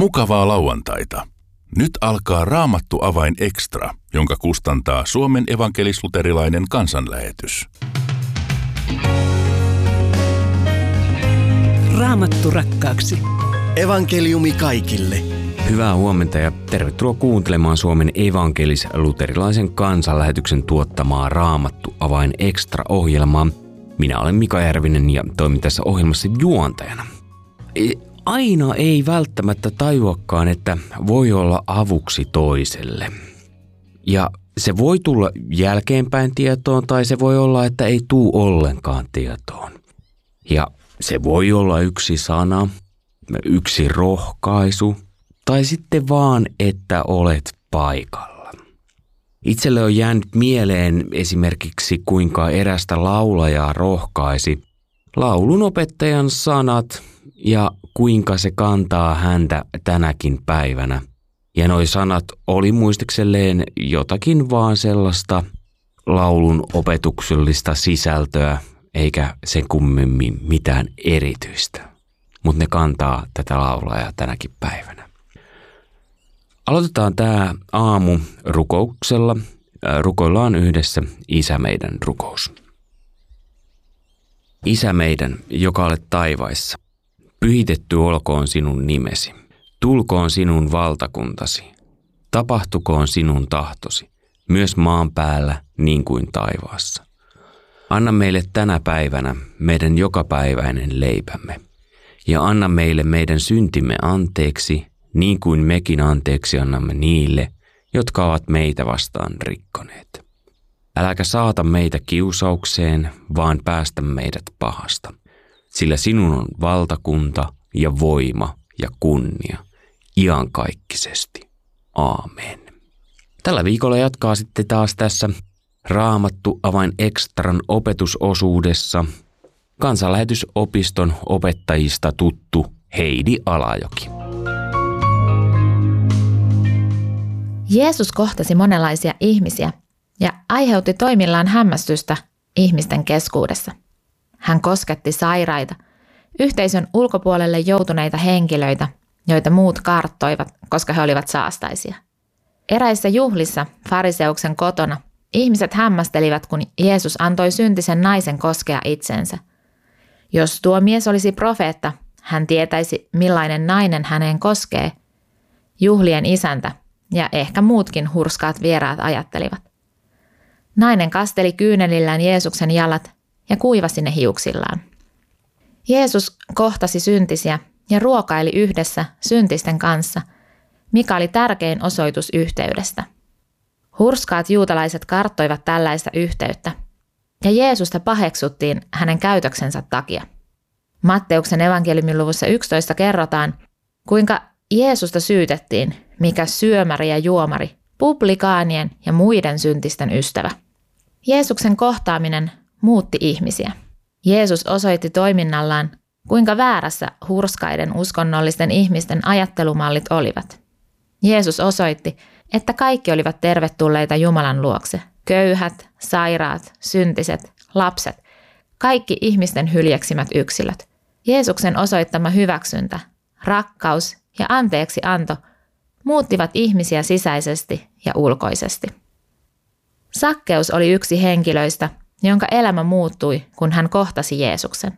Mukavaa lauantaita. Nyt alkaa Raamattu Avain Extra, jonka kustantaa Suomen evankelis-luterilainen kansanlähetys. Raamattu rakkaaksi. Evankeliumi kaikille. Hyvää huomenta ja tervetuloa kuuntelemaan Suomen evankelis-luterilaisen kansanlähetyksen tuottamaa Raamattu Avain Extra-ohjelmaa. Minä olen Mika Järvinen ja toimin tässä ohjelmassa juontajana. Aina ei välttämättä tajuakaan, että voi olla avuksi toiselle. Ja se voi tulla jälkeenpäin tietoon tai se voi olla, että ei tule ollenkaan tietoon. Ja se voi olla yksi sana, yksi rohkaisu tai sitten vaan, että olet paikalla. Itselle on jäänyt mieleen esimerkiksi kuinka erästä laulajaa rohkaisi laulunopettajan sanat ja kuinka se kantaa häntä tänäkin päivänä. Ja noi sanat oli muistikselleen jotakin vaan sellaista laulun opetuksellista sisältöä, eikä sen kummemmin mitään erityistä. Mutta ne kantaa tätä laulajaa tänäkin päivänä. Aloitetaan tämä aamu rukouksella. Rukoillaan yhdessä Isä meidän rukous. Isä meidän, joka olet taivaissa, pyhitetty olkoon sinun nimesi. Tulkoon sinun valtakuntasi. Tapahtukoon sinun tahtosi, myös maan päällä niin kuin taivaassa. Anna meille tänä päivänä meidän jokapäiväinen leipämme. Ja anna meille meidän syntimme anteeksi, niin kuin mekin anteeksi annamme niille, jotka ovat meitä vastaan rikkoneet. Äläkä saata meitä kiusaukseen, vaan päästä meidät pahasta. Sillä sinun on valtakunta ja voima ja kunnia, iankaikkisesti. Aamen. Tällä viikolla jatkaa sitten taas tässä Raamattu Avain Extran opetusosuudessa Kansanlähetysopiston opettajista tuttu Heidi Alajoki. Jeesus kohtasi monenlaisia ihmisiä ja aiheutti toimillaan hämmästystä ihmisten keskuudessa. Hän kosketti sairaita, yhteisön ulkopuolelle joutuneita henkilöitä, joita muut karttoivat, koska he olivat saastaisia. Eräissä juhlissa fariseuksen kotona ihmiset hämmästelivät, kun Jeesus antoi syntisen naisen koskea itsensä. Jos tuo mies olisi profeetta, hän tietäisi, millainen nainen häneen koskee. Juhlien isäntä ja ehkä muutkin hurskaat vieraat ajattelivat. Nainen kasteli kyynelillään Jeesuksen jalat ja kuivasi ne hiuksillaan. Jeesus kohtasi syntisiä ja ruokaili yhdessä syntisten kanssa, mikä oli tärkein osoitus yhteydestä. Hurskaat juutalaiset karttoivat tällaista yhteyttä, ja Jeesusta paheksuttiin hänen käytöksensä takia. Matteuksen evankeliumin luvussa 11 kerrotaan, kuinka Jeesusta syytettiin, mikä syömäri ja juomari, publikaanien ja muiden syntisten ystävä. Jeesuksen kohtaaminen muutti ihmisiä. Jeesus osoitti toiminnallaan, kuinka väärässä hurskaiden uskonnollisten ihmisten ajattelumallit olivat. Jeesus osoitti, että kaikki olivat tervetulleita Jumalan luokse. Köyhät, sairaat, syntiset, lapset, kaikki ihmisten hyljeksimät yksilöt. Jeesuksen osoittama hyväksyntä, rakkaus ja anteeksianto muuttivat ihmisiä sisäisesti ja ulkoisesti. Sakkeus oli yksi henkilöistä, jonka elämä muuttui, kun hän kohtasi Jeesuksen.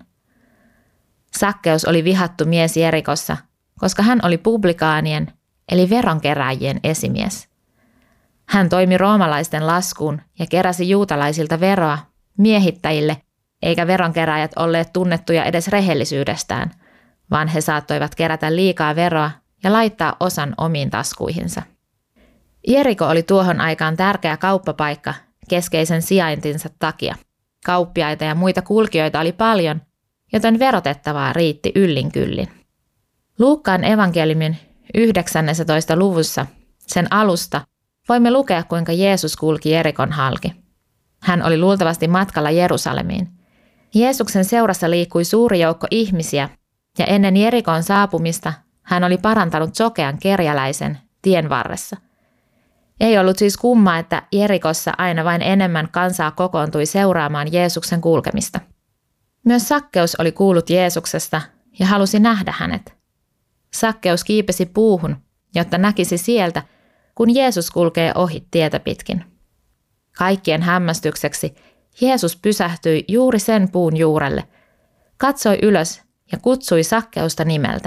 Sakkeus oli vihattu mies Jerikossa, koska hän oli publikaanien eli veronkeräjien esimies. Hän toimi roomalaisten laskuun ja keräsi juutalaisilta veroa miehittäjille, eikä veronkeräjät olleet tunnettuja edes rehellisyydestään, vaan he saattoivat kerätä liikaa veroa ja laittaa osan omiin taskuihinsa. Jeriko oli tuohon aikaan tärkeä kauppapaikka keskeisen sijaintinsa takia. Kauppiaita ja muita kulkijoita oli paljon, joten verotettavaa riitti yllin kyllin. Luukkaan evankeliumin 19. luvussa, sen alusta, voimme lukea, kuinka Jeesus kulki Jerikon halki. Hän oli luultavasti matkalla Jerusalemiin. Jeesuksen seurassa liikkui suuri joukko ihmisiä, ja ennen Jerikon saapumista hän oli parantanut sokean kerjäläisen tien varressa. Ei ollut siis kummaa, että Jerikossa aina vain enemmän kansaa kokoontui seuraamaan Jeesuksen kulkemista. Myös Sakkeus oli kuullut Jeesuksesta ja halusi nähdä hänet. Sakkeus kiipesi puuhun, jotta näkisi sieltä, kun Jeesus kulkee ohi tietä pitkin. Kaikkien hämmästykseksi Jeesus pysähtyi juuri sen puun juurelle, katsoi ylös ja kutsui Sakkeusta nimeltä.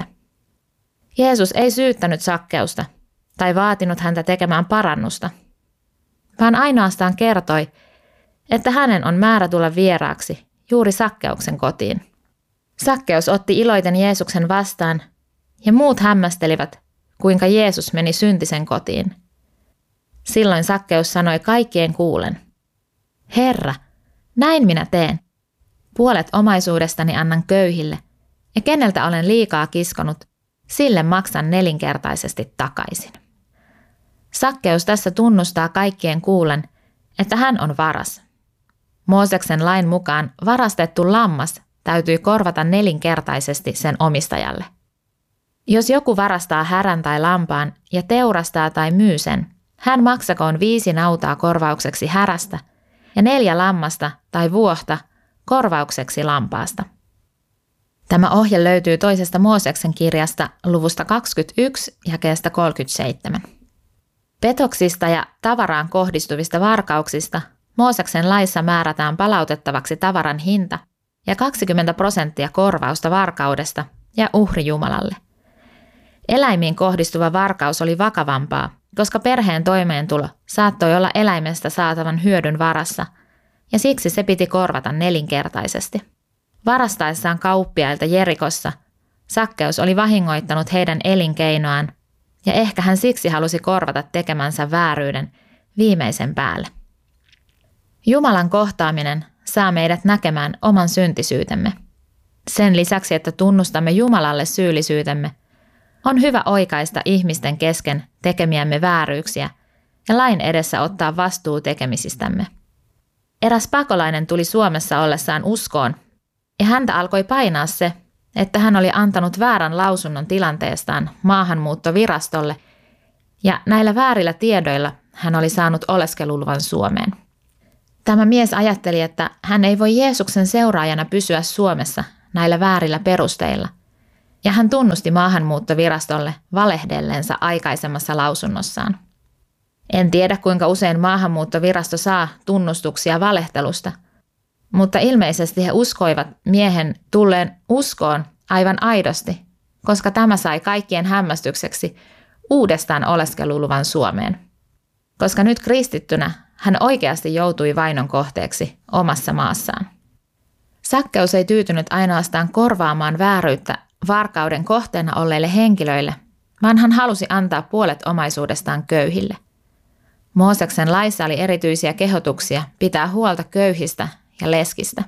Jeesus ei syyttänyt Sakkeusta tai vaatinut häntä tekemään parannusta, vaan ainoastaan kertoi, että hänen on määrä tulla vieraaksi juuri Sakkeuksen kotiin. Sakkeus otti iloiten Jeesuksen vastaan ja muut hämmästelivät, kuinka Jeesus meni syntisen kotiin. Silloin Sakkeus sanoi kaikkien kuulen, Herra, näin minä teen. Puolet omaisuudestani annan köyhille, ja keneltä olen liikaa kiskonut, sille maksan 4-kertaisesti takaisin. Sakkeus tässä tunnustaa kaikkien kuulen, että hän on varas. Mooseksen lain mukaan varastettu lammas täytyy korvata 4-kertaisesti sen omistajalle. Jos joku varastaa härän tai lampaan ja teurastaa tai myy sen, hän maksakoon 5 nautaa korvaukseksi härästä ja 4 lammasta tai vuohta korvaukseksi lampaasta. Tämä ohje löytyy toisesta Mooseksen kirjasta luvusta 21 jakeesta 37. Petoksista ja tavaraan kohdistuvista varkauksista Mooseksen laissa määrätään palautettavaksi tavaran hinta ja 20% korvausta varkaudesta ja uhri Jumalalle. Eläimiin kohdistuva varkaus oli vakavampaa, koska perheen toimeentulo saattoi olla eläimestä saatavan hyödyn varassa, ja siksi se piti korvata 4-kertaisesti. Varastaessaan kauppiailta Jerikossa Sakkeus oli vahingoittanut heidän elinkeinoaan, ja ehkä hän siksi halusi korvata tekemänsä vääryyden viimeisen päälle. Jumalan kohtaaminen saa meidät näkemään oman syntisyytemme. Sen lisäksi, että tunnustamme Jumalalle syyllisyytemme, on hyvä oikaista ihmisten kesken tekemiämme vääryyksiä ja lain edessä ottaa vastuu tekemisistämme. Eräs pakolainen tuli Suomessa ollessaan uskoon, ja häntä alkoi painaa se, että hän oli antanut väärän lausunnon tilanteestaan maahanmuuttovirastolle, ja näillä väärillä tiedoilla hän oli saanut oleskeluluvan Suomeen. Tämä mies ajatteli, että hän ei voi Jeesuksen seuraajana pysyä Suomessa näillä väärillä perusteilla, ja hän tunnusti maahanmuuttovirastolle valehdellensa aikaisemmassa lausunnossaan. En tiedä, kuinka usein maahanmuuttovirasto saa tunnustuksia valehtelusta, mutta ilmeisesti he uskoivat miehen tulleen uskoon aivan aidosti, koska tämä sai kaikkien hämmästykseksi uudestaan oleskeluluvan Suomeen. Koska nyt kristittynä hän oikeasti joutui vainon kohteeksi omassa maassaan. Sakkeus ei tyytynyt ainoastaan korvaamaan vääryyttä varkauden kohteena olleille henkilöille, vaan hän halusi antaa puolet omaisuudestaan köyhille. Mooseksen laissa oli erityisiä kehotuksia pitää huolta köyhistä ja leskistä.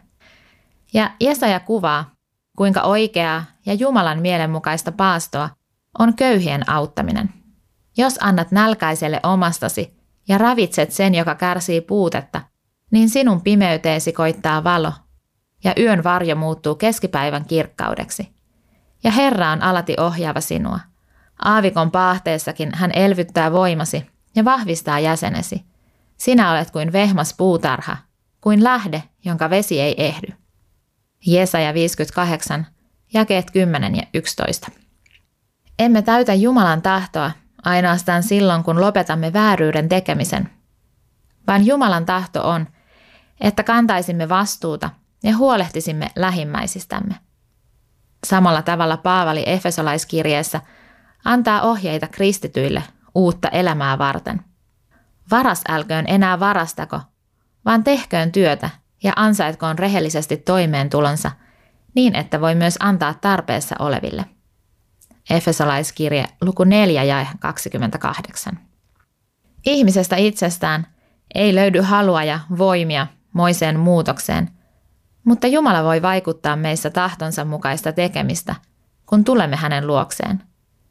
Ja Jesaja kuvaa, kuinka oikeaa ja Jumalan mielenmukaista paastoa on köyhien auttaminen. Jos annat nälkäiselle omastasi ja ravitset sen, joka kärsii puutetta, niin sinun pimeyteesi koittaa valo, ja yön varjo muuttuu keskipäivän kirkkaudeksi. Ja Herra on alati ohjaava sinua. Aavikon paahteessakin hän elvyttää voimasi ja vahvistaa jäsenesi. Sinä olet kuin vehmas puutarha, kuin lähde, jonka vesi ei ehdy. Jesaja 58, jakeet 10 ja 11. Emme täytä Jumalan tahtoa ainoastaan silloin, kun lopetamme vääryyden tekemisen, vaan Jumalan tahto on, että kantaisimme vastuuta ja huolehtisimme lähimmäisistämme. Samalla tavalla Paavali Efesolaiskirjeessä antaa ohjeita kristityille uutta elämää varten. Varas älköön enää varastako, vaan tehköön työtä ja ansaitkoon rehellisesti toimeentulonsa niin, että voi myös antaa tarpeessa oleville. Efesolaiskirje luku 4 jae 28. Ihmisestä itsestään ei löydy halua ja voimia moiseen muutokseen, mutta Jumala voi vaikuttaa meissä tahtonsa mukaista tekemistä, kun tulemme hänen luokseen.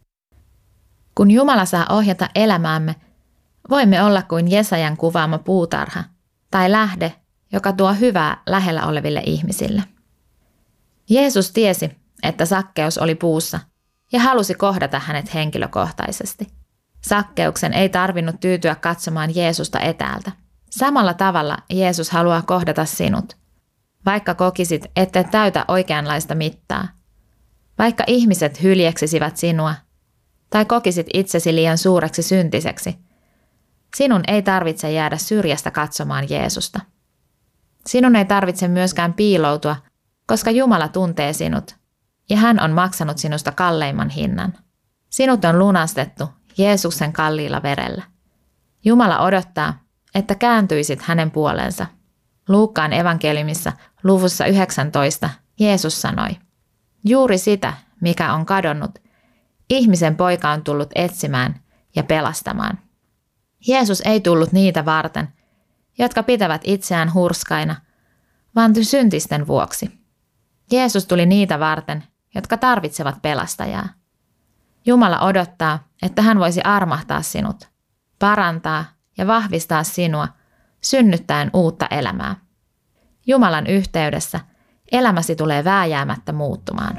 Kun Jumala saa ohjata elämäämme, voimme olla kuin Jesajan kuvaama puutarha tai lähde, joka tuo hyvää lähellä oleville ihmisille. Jeesus tiesi, että Sakkeus oli puussa ja halusi kohdata hänet henkilökohtaisesti. Sakkeuksen ei tarvinnut tyytyä katsomaan Jeesusta etäältä. Samalla tavalla Jeesus haluaa kohdata sinut, vaikka kokisit, ette täytä oikeanlaista mittaa. Vaikka ihmiset hyljeksisivät sinua tai kokisit itsesi liian suureksi syntiseksi, sinun ei tarvitse jäädä syrjästä katsomaan Jeesusta. Sinun ei tarvitse myöskään piiloutua, koska Jumala tuntee sinut ja hän on maksanut sinusta kalleimman hinnan. Sinut on lunastettu Jeesuksen kalliilla verellä. Jumala odottaa, että kääntyisit hänen puoleensa. Luukkaan evankeliumissa luvussa 19 Jeesus sanoi, juuri sitä, mikä on kadonnut, ihmisen poika on tullut etsimään ja pelastamaan. Jeesus ei tullut niitä varten, jotka pitävät itseään hurskaina, vaan syntisten vuoksi. Jeesus tuli niitä varten, jotka tarvitsevat pelastajaa. Jumala odottaa, että hän voisi armahtaa sinut, parantaa ja vahvistaa sinua, synnyttäen uutta elämää. Jumalan yhteydessä elämäsi tulee vääjäämättä muuttumaan.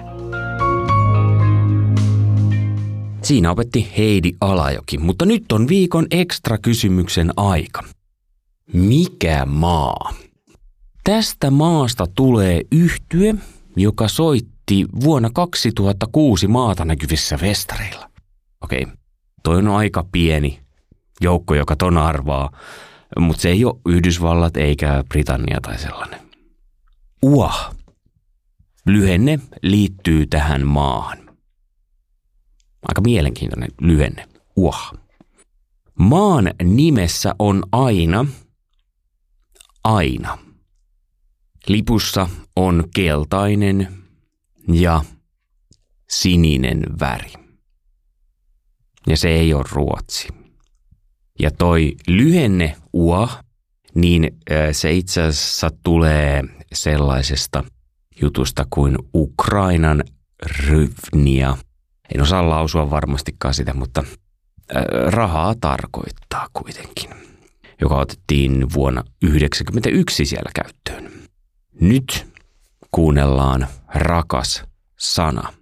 Siinä opetti Heidi Alajoki, mutta nyt on viikon ekstra kysymyksen aika. Mikä maa? Tästä maasta tulee yhtye, joka soitti vuonna 2006 maata näkyvissä festareilla. Okei, toi on aika pieni joukko, joka ton arvaa, mutta se ei ole Yhdysvallat eikä Britannia tai sellainen. UAH. Lyhenne liittyy tähän maahan. Aika mielenkiintoinen lyhenne. UAH. Maan nimessä on aina. Lipussa on keltainen ja sininen väri. Ja se ei ole Ruotsi. Ja toi lyhenne UAH, niin se itse asiassa tulee sellaisesta jutusta kuin Ukrainan hryvnia. En osaa lausua varmastikaan sitä, mutta rahaa tarkoittaa kuitenkin, joka otettiin vuonna 1991 siellä käyttöön. Nyt kuunnellaan rakas sana.